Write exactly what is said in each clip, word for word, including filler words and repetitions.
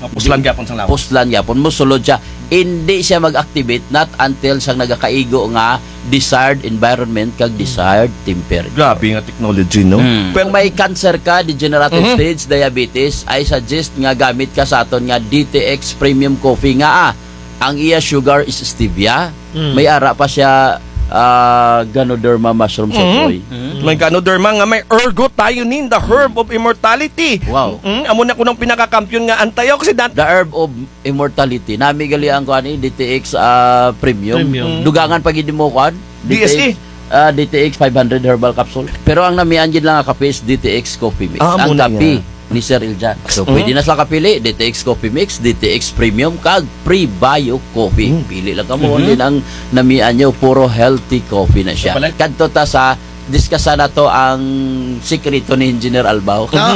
Puslan gyapon sa lawas. Puslan gyapon mo sulod siya. Hindi siya mag-activate not until sang nagakaigo nga desired environment kag desired temperature. Grabe nga technology, no? Hmm. Kung may cancer ka, degenerative mm-hmm. stage diabetes, I suggest nga gamit ka sa aton nga D T X Premium Coffee nga ah. Ang iya sugar is stevia. Mm. May ara pa siya uh, Ganoderma mushroom mm. soy. Mm. May Ganoderma nga may ergothioneine, the herb of immortality. Wow. Mm. Amo na ko nang pinaka-kampiyon nga antioxidant. The herb of immortality. Nami gali ang kuan ni D T X uh, Premium. Premium. Dugangan pag hindi mo kuan. D S E. Uh, D T X five hundred herbal capsule. Pero ang namian gid lang nga kape is D T X Coffee Mix. Ah, ang kape ni Sir Iljan. So, uh-huh. pwede na sa kapili, D T X Coffee Mix, D T X Premium, kag Pre-Bio Coffee. Uh-huh. Pili lang ka mo. Uh-huh. Din ang namian nyo, puro healthy coffee na siya. So, kadto ta sa, diskasa na to ang sikreto ni Engineer Albao. Ah.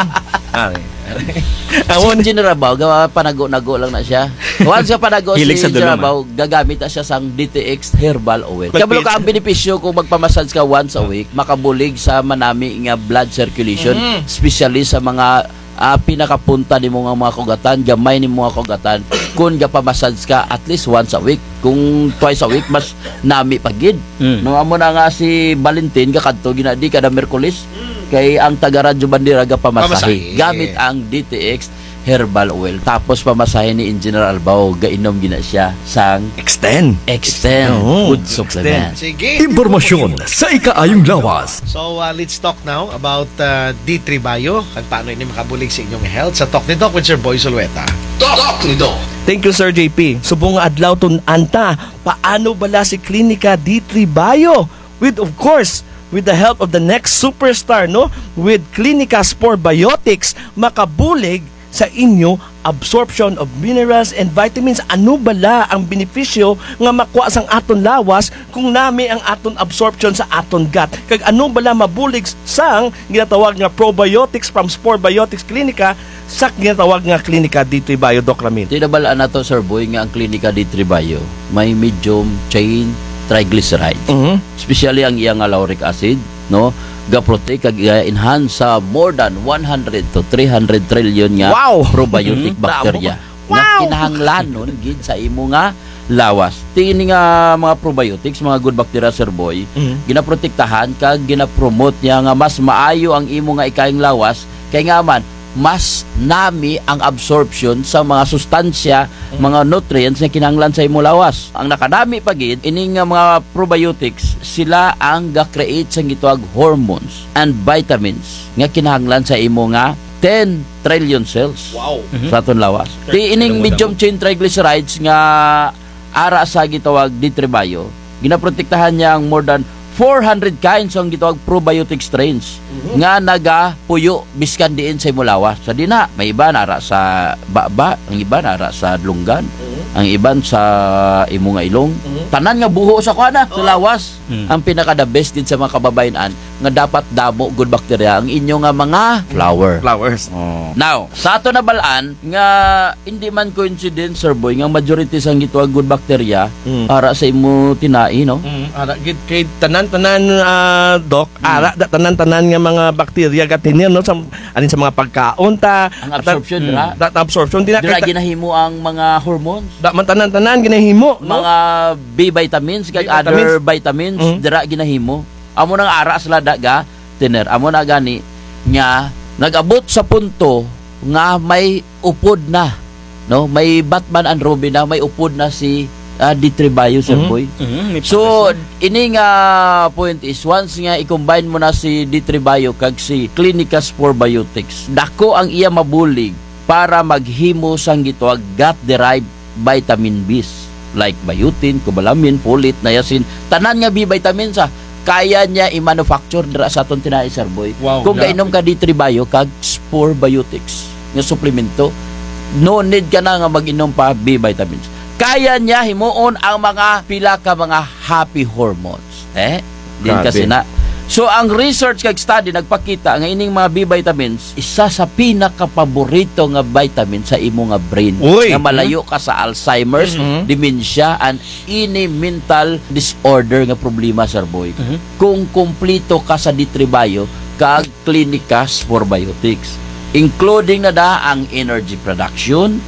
Si Engineer Albao, panago-nago lang na siya. Once ka panago si Engineer Albao, gagamit na siya sang D T X Herbal Oil. Kabalo ka ang benepisyo kung magpamassage ka once a week, makabulig sa manami nga blood circulation, mm-hmm. especially sa mga uh, pinakapunta ni mo nga mga kugatan, gamay ni mga kugatan. Kung gapamassage ka at least once a week, kung twice a week mas nami pagid. Mm. No amo na nga si Valentin kakadto ginadi kada Miyerkules mm. kay ang taga Radyo Bandera gapamasahe gamit ang D T X Herbal Oil. Tapos pamasahe ni Engineer Albao, gainom gina siya sang Extend. Extend oh, food supplement. Sige. Impormasyon sa ikaayong lawas. So uh, let's talk now about uh, D three Bio at paano ini makabulig sa inyong health sa Talk ni Doc with Sir Boy Zulueta. Talk, Talk ni Doc. Thank you, Sir J P. Subong adlaw tun anta, paano bala si Klinika D three Bio? With of course, with the help of the next superstar, no? With Klinika Spore Biotics, makabulig sa inyo absorption of minerals and vitamins. Ano bala ang benepisyo nga makuha sang aton lawas kung nami ang aton absorption sa aton gut? Kag ano bala mabulig sang ginatawag nga probiotics from Spore Biotics Klinika sa ginatawag nga Klinika D three Bio, Doc Ramil? Tinabalaan na to, Sir Boy, nga ang Klinika D three Bio may medium chain triglyceride. Uh-huh. Especially ang iyang lauric acid, no? Ga-protect kag enhance sa more than one hundred to three hundred trillion nga wow. probiotic mm-hmm. bacteria wow. nga kinahanglan nun gid sa imo nga lawas. Tingin nga mga probiotics, mga good bacteria, Sir Boy, mm-hmm. ginaprotektahan kag ginapromote niya nga mas maayo ang imo nga ikayong lawas kay nga man mas nami ang absorption sa mga sustansya, mm-hmm. mga nutrients na kinahanglan sa imo lawas. Ang nakadami pagid ining nga mga probiotics, sila ang ga-create sa gitawag hormones and vitamins nga kinahanglan sa imo nga ten trillion cells. Wow. Mm-hmm. Sa aton lawas. Di ining medium chain triglycerides nga ara sa gitawag D three Bio, ginaprotektahan niya ang more than four hundred kinds ang gitawag probiotic strains mm-hmm. nga nagapuyo biskan diin sa imulawas. Sa dina, may iba nara sa baba, ang iba nara sa lunggan, mm-hmm. ang iban sa imo nga ilong. Mm-hmm. Tanan nga buho sa kuana, oh. sa lawas. Mm-hmm. Ang pinaka the best din sa mga kababayan nga dapat damo good bacteria ang inyo nga mga flower. Flowers. Oh. Now, sa ato na balaan nga hindi man coincidence, Sir Boy, nga majority sang gitawag good bacteria mm. ara sa imo tinai, no? Mm. Ara gid kay tanan-tanan uh, Doc, mm. ara da, tanan-tanan nga mga bacteria gatinir, no, sa alin sa mga pagkaon ta, ang absorption at, dira. Mm, da, absorption dira dira ginahimo ang mga hormones. Da man tanan-tanan ginahimo, no? Mga B vitamins kag other vitamins mm. dira ginahimo. Amo nang ara sa lada ga tiner. Amo na gani nga nag-abot sa punto nga may upod na, no? May Batman and Robin na, may upod na si uh, D three Bio, Sir mm-hmm. Boy. Mm-hmm. So ini nga point is once nga i-combine mo na si D three Bio kag si Klinika Spore Biotics, dako ang iya mabulig para maghimo sang gitawag gut-derived vitamin B's like biotin, cobalamin, folate, niacin, tanan nga B vitamins sa kaya niya i-manufacture dira sa aton tinai, Sir Boy. Wow, kung gainom ka D three Bio kag Spore Biotics nga suplemento, no need ka na nga mag-inom pa B vitamins. Kaya niya himuon ang mga pila ka mga happy hormones. Eh, din kasi na. So ang research kag study nagpakita nga ining mga B vitamins isa sa pinaka-paborito nga vitamin sa imo nga brain. Uy, nga malayo ka sa Alzheimer's, mm-hmm. dementia and any mental disorder nga problema, Sir Boy. Mm-hmm. Kung kumplito ka sa D three Bio kag Klinika Spore Biotics, including na da ang energy production,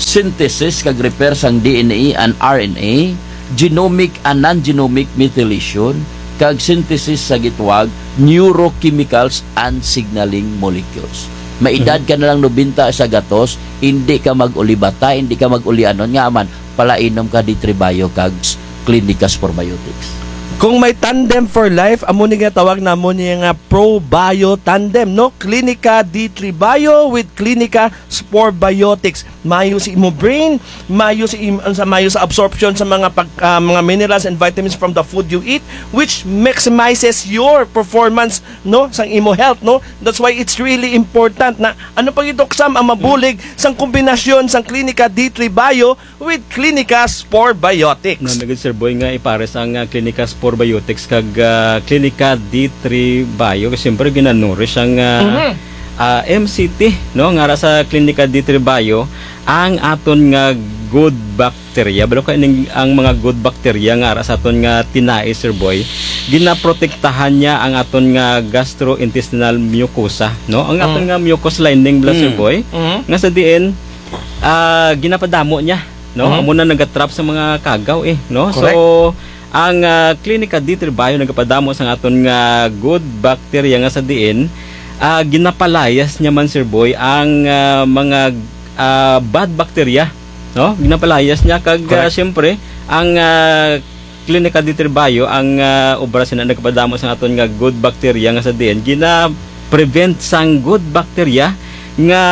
synthesis kag repair sang D N A and R N A, genomic and non-genomic methylation, kag synthesis sa gitwag neurochemicals and signaling molecules. Maedad ka na lang nobenta sa gatos, hindi ka mag-ulibata, hindi ka mag-ulianon nga man, palainom ka di Tribio kag Clinicas Probiotics. Kung may tandem for life, amo ni nga tawag na mo ni nga ProBio tandem, no? Clinica D three Bio with Clinica Spore Biotics. Mayo si imo brain, mayo si im, sa mayo sa absorption sa mga pag, uh, mga minerals and vitamins from the food you eat, which maximizes your performance, no, sang imo health, no? That's why it's really important na ano pag idoksam ang mabulig sang kombinasyon sang Clinica D three Bio with Clinica Spore Biotics. Na naging Sir Boy nga ipares ang uh, Clinica Spore Biotics kag uh, Clinica D three Bio kasi siyempre ginanurish ang uh, mm-hmm. uh, M C T, no, nga sa Clinica D three Bio ang aton nga good bacteria, balo ka ining ang mga good bacteria nga ara sa aton nga tinai, Sir Boy, ginaprotektahan niya ang aton nga gastrointestinal mucosa, no, ang aton mm. nga mucous lining, bala, mm. Sir Boy, mm. nga sa diin uh, ginapadamo niya, no, mm. amo na nagatrap sa mga kagaw eh, no. Correct. So ang uh, Clinica D three Bio nagapadamo sa aton nga good bacteria nga sa diin, uh, ginapalayas niya man, Sir Boy, ang uh, mga uh, bad bacteria, no, ginapalayas niya kag uh, siyempre ang uh, Clinica D three Bio ang uh, obra sina nagapadamo sa aton nga good bacteria nga sa diin, gina prevent sang good bacteria nga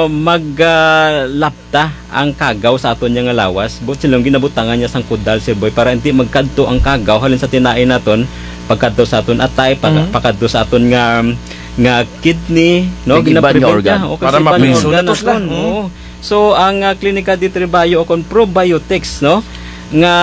maglapta uh, ang kagaw sa aton nga lawas, but silang ginabutangan niya sang kudal, Sir Boy, para hindi magkadto ang kagaw halin sa tinain naton, pagkadto sa aton atay, mm-hmm. pagkadto sa aton nga nga kidney, no, ginaprevent niya o para mapiso na to sila. No? So ang uh, Clinica D three Bio o kon probiotics, no, nga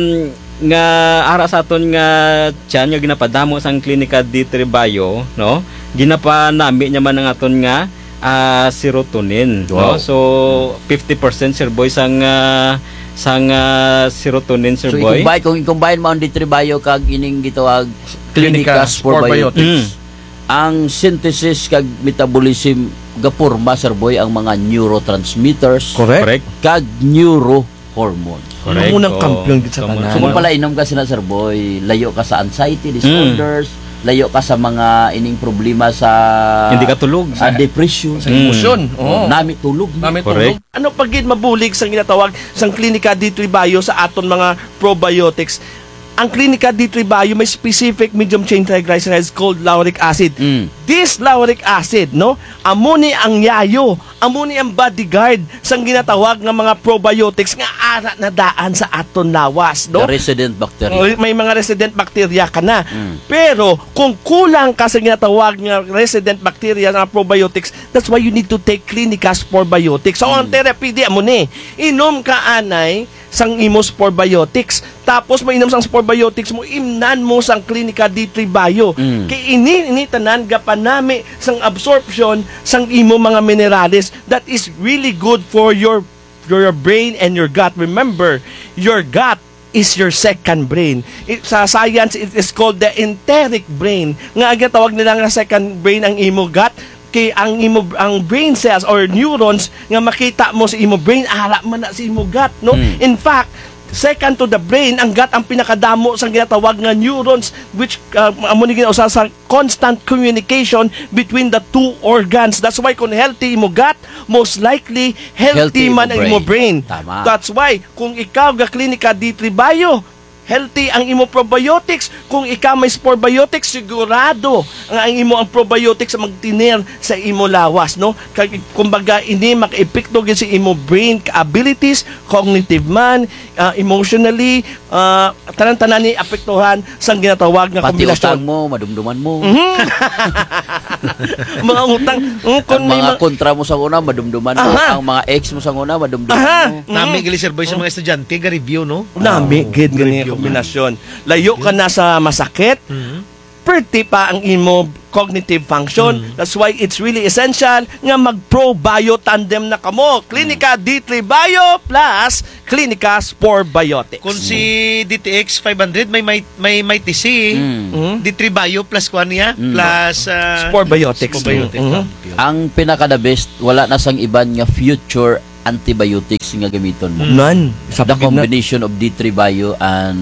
nga ara sa aton nga tiyan nga ginapadamo sang Clinica D three Bio, no, ginapanami niya man ang aton nga Uh, serotonin, wow. no? So fifty percent, Sir Boy, sang uh, sang uh, serotonin, Sir so, Boy. So kung i-combine mo ang D three Bio kag ining gitawag Clinica Spore Biotics, mm. ang synthesis kag metabolism gapurma, Sir Boy, ang mga neurotransmitters, correct, kag neurohormones. Correct. Ang unang oh, kampiyon sa tanan. So kung pala inom ka sila, Sir Boy, layo ka sa anxiety disorders, mm. layo ka sa mga ining problema sa hindi ka tulog, sa uh, depression, sa emosyon, mm. oh. nami tulog, nami tulog. Ano pagid mabulig sang ginatawag sang Clinica D three Bio sa aton mga probiotics? Ang Clinica D three Bio may specific medium chain triglycerides called lauric acid. Mm. This lauric acid, no, amo ni ang yayo, amo ni ang bodyguard sang ginatawag nga mga probiotics nga ara na daan sa aton lawas, no? The resident bacteria. May mga resident bacteria ka na. Mm. Pero kung kulang ka sa ginatawag nga resident bacteria nga probiotics, that's why you need to take Clinica Spore Biotics. So mm. ang therapy di amo ni inom ka anay sang imo Spore Biotics, tapos mo inom sang Spore Biotics mo, imnan mo sang Clinica D three Bio. Mm. Kay ini ini tanan gapanami sang absorption sang imo mga minerales that is really good for your your brain and your gut. Remember, your gut is your second brain. It, sa science, it is called the enteric brain. Nga aga tawag nila nga second brain ang imo gut, kay ang imo ang brain cells or neurons nga makita mo sa imo brain ara man na sa imo gut, no? Mm. In fact, second to the brain, ang gut ang pinakadamo sang ginatawag nga neurons, which uh, amo ni gina-usa sa constant communication between the two organs. That's why kung healthy imo gut, most likely healthy, healthy man ang imo brain. Tama. That's why kung ikaw ga Clinica D three Bio, healthy ang imo probiotics. Kung ikaw may Spore Biotics, sigurado ang, ang imo ang probiotics magtiner sa imo lawas, no? Kag kumbaga ini maka-epekto gyud sa imo brain abilities, cognitive man, uh, emotionally, uh, tanan-tanan ni apektuhan sang ginatawag nga pati kombinasyon. Pati utang mo, madumduman mo. Mm-hmm. mga utang, mm, ang mga ma- kontra mo sa una, madumduman mo. Aha. Ang mga ex mo sa una, madumduman Aha. mo. Mm-hmm. Nami gali, Sir Boy, sa mga estudyante, ga-review, no? Nami, gid gani kombinasyon. Layo ka na sa masakit, mm-hmm. perti pa ang imo cognitive function. Mm-hmm. That's why it's really essential nga mag-pro-bio tandem na kamo. Clinica D three Bio plus Clinica Spore Biotics. Kung si D T X five hundred may may may, may T C, mm-hmm. D three Bio plus kuan niya, mm-hmm. plus uh, Spore Biotics. Spore Biotics. Mm-hmm. Ang pinaka the best, wala na sang iban nga future antibiotics probiotics nga gamiton mo. None. Sa The pagid na- combination of D three Bio and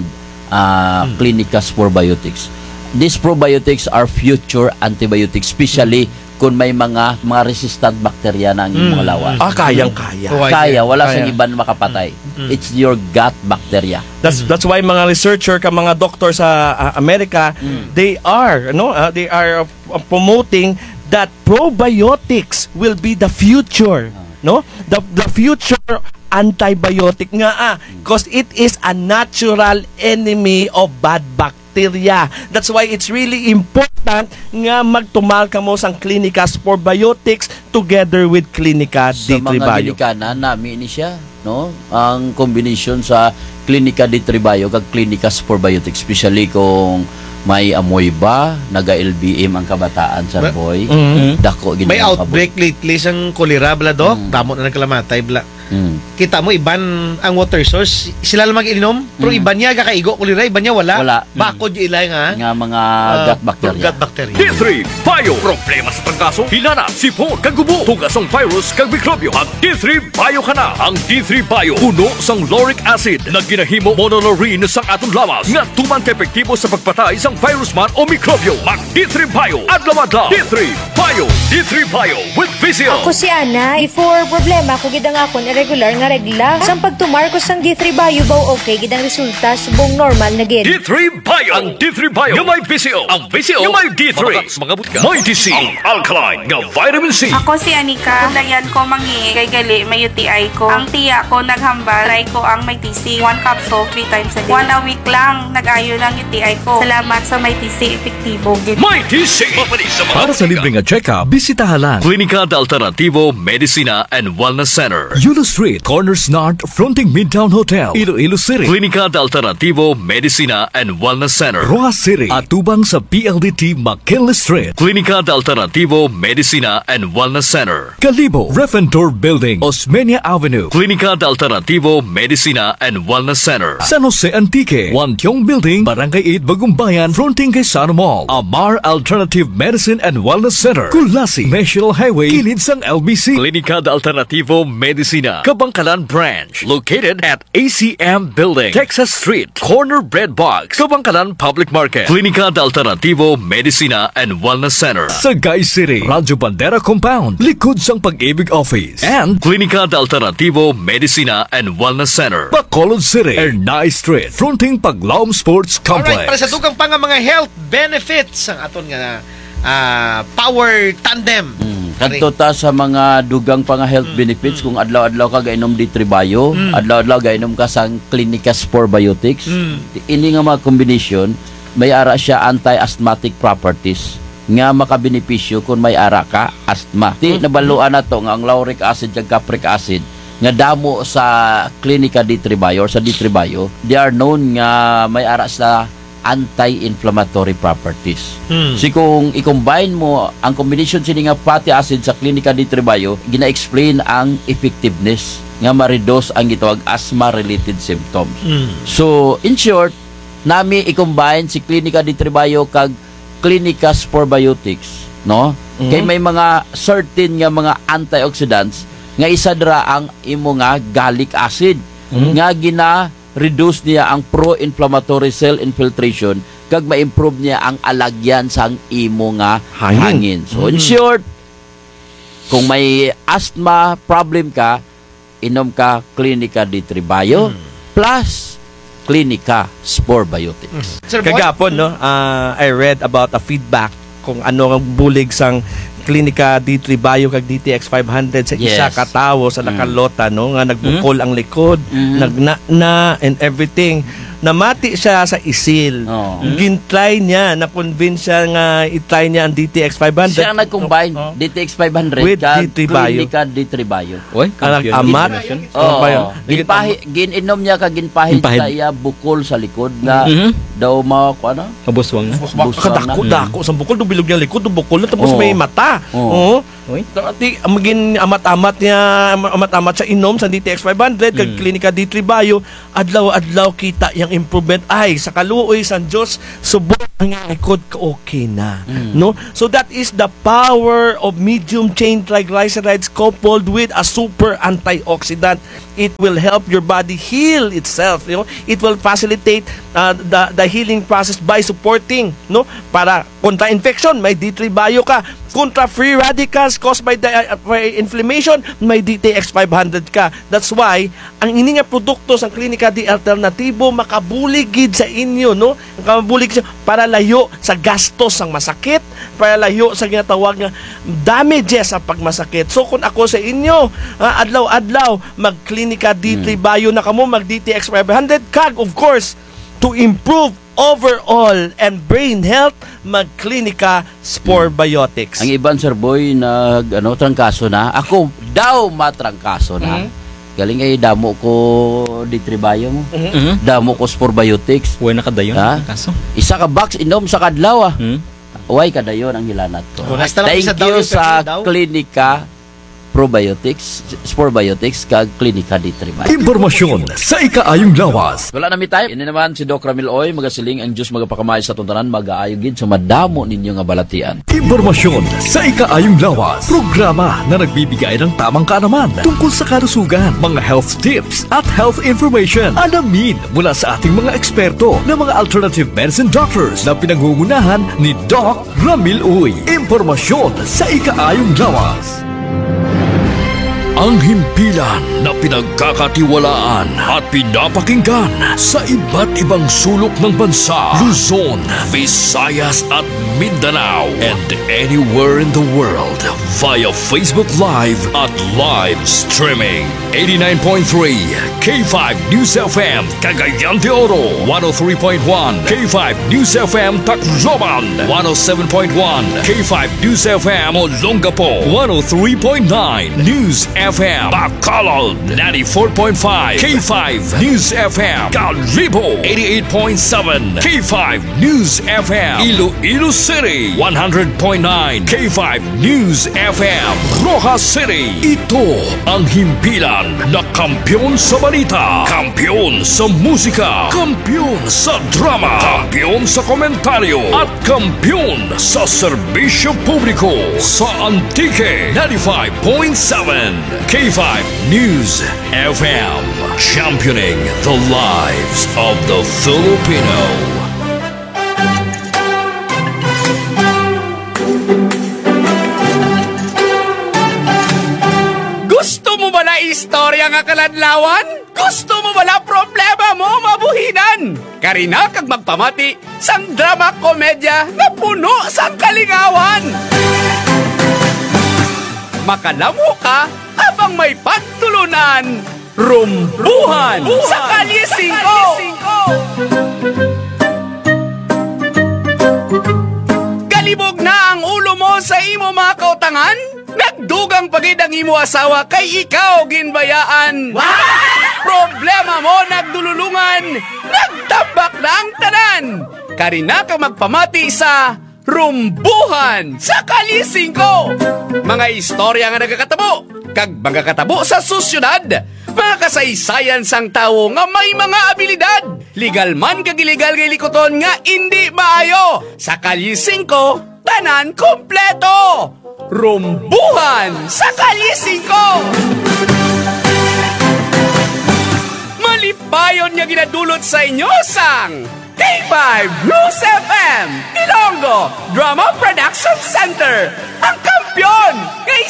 uh, Clinicas Probiotics. These probiotics are future antibiotics, especially kung may mga mga resistant bacteria na ang iyong mga lawas. Ah, kayang-kaya. Oh, Kaya, wala Kaya. sa iban makapatay. It's your gut bacteria. That's that's why mga researcher ka mga doktor sa uh, Amerika, they are no uh, they are uh, promoting that probiotics will be the future, no? The the future antibiotic nga ah, because it is a natural enemy of bad bacteria. That's why it's really important nga magtumal ka mo sang Clinicas Probiotics together with Clinica Sa D three mga Bio. ginikanan, nami ni siya, no? Ang combination sa Clinica D three Bio kag Clinicas Probiotics, especially kung may amoy ba, naga-L B M ang kabataan sa Ma- boy. Mhm. Dako gid May ang outbreak lately sang kolera bla dok. Damo na nagkalamatay bla. kabut. Mm. Kita mo iban ang water source, sila lang mag-inom, pero iban niya kakaigo kolera, iban niya wala. Wala. Bakod yung ilay nga. Nga mga ah, gut bacteria. Gut bacteria. D three Bio. Problema sa tangkaso, hinana, sipon, kagubo, tugasong virus, kag mikrobyo. Ang D three Bio ka na. Ang D three Bio, puno sang lauric acid na ginahimo monolaurin sang atong lawas nga tuman ka epektibo sa pagpatay sang virus man o mikrobyo. Mag D three Bio, adlaw-adlaw. D three Bio. D three Bio with Vizio. Ako si Ana, before problema ko gidang akon irregular nga regla. Sang pagtumar ko sang D three Bio baw okay gidang resulta subong normal na gid. D three Bio. Ang D three Bio nga may Vizio. Ang Vizio nga may D three. Mga butka. May D C. Ang alkaline nga vitamin C. Ako si Anika. Dayan ko mangi kay gali may U T I ko. Ang tiya ko naghambal, try ko ang may T C. One capsule, three times a day. One a week lang, nag-ayo lang U T I ko. Salamat sa may T C, epektibo. Gid. May D C. Para sa libreng check-up, bisitahan lang Klinika de Alternativo Medicina and Wellness Center, Yulo Street, Corners North, fronting Midtown Hotel, Iloilo City. Klinika de Alternativo Medicina and Wellness Center, Rojas City, atubang sa P L D T McKinley Street. Klinika de Alternativo Medicina and Wellness Center, Calibo, Refentor Building, Osmeña Avenue. Klinika de Alternativo Medicina and Wellness Center, San Jose Antique, Wantiong Building, Barangay eight, Bagumbayan, fronting kay Sana Mall. Amar Alternative Medicine and Wellness Center, Kulasi, National Highway, kilid sang L B C. Klinika de Alternativo Medicina, Kabangkalan Branch, located at A C M Building, Texas Street, Corner Bread Box, Kabangkalan Public Market. Klinika de Alternativo Medicina and Wellness Center, Sagay City, Radyo Bandera Compound, likod sang Pag-ibig Office, and Klinika de Alternativo Medicina and Wellness Center, Bacolod City, Ernay Street, fronting Paglaom Sports Complex. Alright, para sa dugang pa nga mga health benefits ang aton nga ah, power tandem. Kadto ta sa mga dugang pa nga health benefits kung adlaw-adlaw ka gainom D three Bio, adlaw-adlaw gainom ka sang Clinicas Probiotics. Ini nga mga combination may ara siya anti-asthmatic properties nga makabenepisyo kung may ara ka asthma. Ti nabaluan na to nga ang lauric acid kag capric acid nga damo sa Clinica D three Bio or sa D three Bio, they are known nga may ara sa anti-inflammatory properties. Hmm. Si kung i-combine mo ang combination sini nga fatty acid sa Clinica D three Bio, gina-explain ang effectiveness nga ma-reduce ang gitawag asthma-related symptoms. Hmm. So, in short, nami i-combine si Clinica D three Bio kag Clinicas Probiotics, no? Kay may mga certain nga mga antioxidants nga isa dira ang imo nga gallic acid nga gina reduce niya ang pro-inflammatory cell infiltration kag ma-improve niya ang alagyan sang imo nga Hangin. hangin. So in short, kung may asthma problem ka, inom ka Clinica D three Bio plus Clinica Sporbiotics. Sir Boy? Kagapon, no, uh, I read about a feedback kung ano ang bulig sang Clinica D three Bio kag D T X five hundred sa isa Yes. ka tawo sa nakalota, no, nga nagbukol ang likod, Mhm. nagna na and everything. Namati siya sa isil. Oo. Gintry niya, na-convince siya nga i-try niya ang D T X five hundred. Siya ang nag-combine Oh. D T X five hundred With kag D three Bio. Clinica D three Bio. Oy, Anak, kampiyon amat. yung combination. Oh, ba yun? Oo. Ginpahi, gininom niya kag ginpahid Ginpahid. sa iya bukol sa likod na Mhm. daw mao ko ano? Mabuswang na. Buswang na. Kadako-dako sa bukol, nung bilog niya likod, nung bukol na, tapos Oo. may mata. Oo. Oo. Uy. Ati magin amat-amat niya amat-amat sa inom sa D T X five hundred kag Mm. Klinika D three Bio adlaw-adlaw kita yang improvement ay sa kaluoy san Dios subok ang ikod ka okay na no. So that is the power of medium chain triglycerides coupled with a super antioxidant. It will help your body heal itself, you know. It will facilitate uh, the the healing process by supporting, no, para kontra infection may D three Bio ka, kontra free radicals caused by the uh, by inflammation may D T X five hundred ka. That's why ang ini nga produkto sa Klinika D Alternativo makabuligid sa inyo, no, makabulig siya para layo sa gastos sang masakit, para layo sa ginatawag nga damages sa pagmasakit. So kung ako sa inyo, uh, adlaw-adlaw mag Klinika D three Bio na kamo, mag D T X five hundred kag of course to improve overall and brain health, mag Klinika Spore Biotics. Ang iban, Sir Boy, nag ano, trangkaso na. Ako daw matrangkaso na. Mhm. Galing ay damo ko D three Bio mo. Mhm. Damo ko Spore Biotics. Uy, nakadayon. Ha? Kaso. Isa ka box inom sa kadlaw ah. Hmm? Uway kadayon ang hilanat ko. Oh, hasta lang isa Thank daw you yung sa daw. Klinika Probiotics, Spore Biotics, kag Klinika D three Bio. Impormasyon sa ikaayong lawas. Wala na mi tayo. Ini naman si Doc Ramil Oy, magasiling ang Diyos magapakamay sa tuntanan, mag-aayogin sa madamo ninyo nga balatian. Impormasyon sa ikaayong lawas. Programa na nagbibigay ng tamang kaalaman tungkol sa kalusugan, mga health tips at health information. Alamin mula sa ating mga eksperto na mga alternative medicine doctors na pinangungunahan ni Doc Ramil Oy. Impormasyon sa ikaayong lawas. Ang himpilan na pinagkakatiwalaan at pinapakinggan sa iba't ibang sulok ng bansa, Luzon, Visayas at Mindanao, and anywhere in the world via Facebook Live at live streaming. eighty-nine point three K five News F M Cagayan de Oro, one oh three point one K five News F M Tacloban, one oh seven point one K five News F M Olongapo, one oh three point nine News F M Bacolod, ninety-four point five K five News F M Calibo, eighty-eight point seven K five News F M Iloilo City, one hundred point nine K five News F M Rojas City. Ito ang himpilan na kampiyon sa balita, kampiyon sa musika, kampiyon sa drama, kampiyon sa komentaryo, at kampiyon sa serbisyo publiko sa Antique ninety-five point seven K five News F M, championing the lives of the Filipino. Gusto mo ba na istorya nga kaladlawan? Gusto mo ba na problema mo mabuhinan? Karina kag magpamati sang drama komedya na puno sang kalingawan. Makalamo ka habang may pagtulunan. Rumbuhan sa Kalye cinco. Galibog na ang ulo mo sa imo mga kautangan? Nagdugang pagid ang imo asawa kay ikaw ginbayaan. Problema mo nagdululungan, nagtabak na ang tanan. Karina ka magpamati sa Rumbuhan sa Kalye cinco. Mga istorya nga nagakatabo, kag mga katabo sa susyudad, mga kasaysayan sang tawo nga may mga abilidad. Legal man kag illegal kay likoton nga hindi maayo. Sa Kalye cinco, tanan kompleto. Rumbuhan sa Kalye cinco. Malipayon nga ginadulot sa inyo sang K five News F M Ilonggo Drama Production Center, ang kampyon